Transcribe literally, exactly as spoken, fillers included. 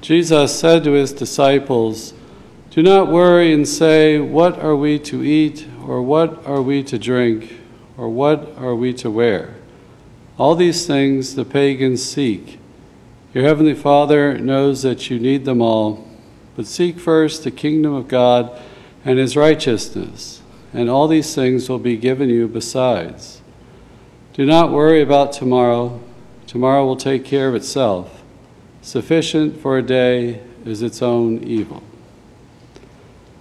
Jesus said to his disciples, "Do not worry and say, 'What are we to eat?' or 'What are we to drink?' or 'What are we to wear?' All these things the pagans seek. Your heavenly Father knows that you need them all. But seek first the kingdom of God and his righteousness, and all these things will be given you besides. Do not worry about tomorrow. Tomorrow will take care of itself. Sufficient for a day is its own evil."